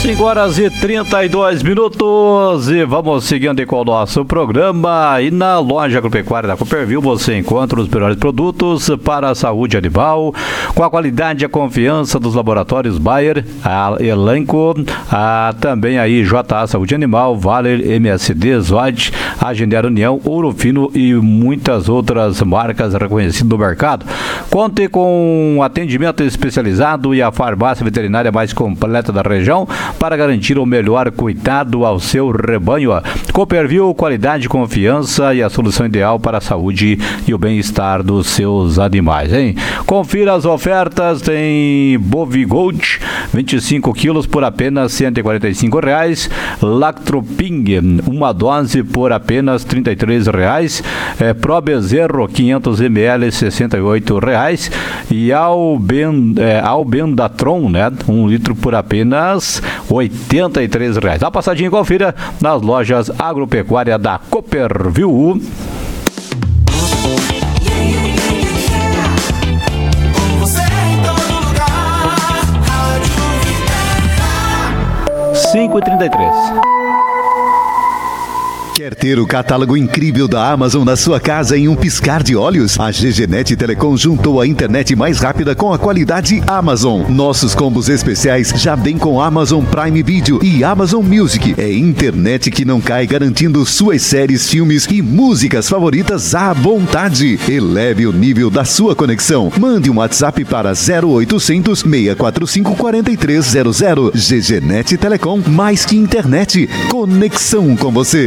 5h32 e vamos seguindo com o nosso programa. E na loja agropecuária da Cooperville você encontra os melhores produtos para a saúde animal, com a qualidade e a confiança dos laboratórios Bayer, a Elanco, também aí JA Saúde Animal, Valer, MSD, Zod, Agendera União, Ouro Fino e muitas outras marcas reconhecidas no mercado. Conte com atendimento especializado e a farmácia veterinária mais completa da região para garantir o melhor cuidado ao seu rebanho. Cooperville, qualidade, confiança e a solução ideal para a saúde e o bem-estar dos seus animais, hein? Confira as ofertas, tem Bovigold, 25 quilos por apenas R$ 145,00, Lactroping, uma dose por apenas R$ 33,00, Pro Bezerro, 500 ml, R$ 68,00, e Albendatron, né? 1 litro por apenas R$ 83,00. Dá uma passadinha e confira nas lojas agropecuária da Cooperville. Cinco e 33. Quer ter o catálogo incrível da Amazon na sua casa em um piscar de olhos? A GGNet Telecom juntou a internet mais rápida com a qualidade Amazon. Nossos combos especiais já vem com Amazon Prime Video e Amazon Music. É internet que não cai, garantindo suas séries, filmes e músicas favoritas à vontade. Eleve o nível da sua conexão. Mande um WhatsApp para 0800 645 4300. GGNet Telecom, mais que internet, conexão com você.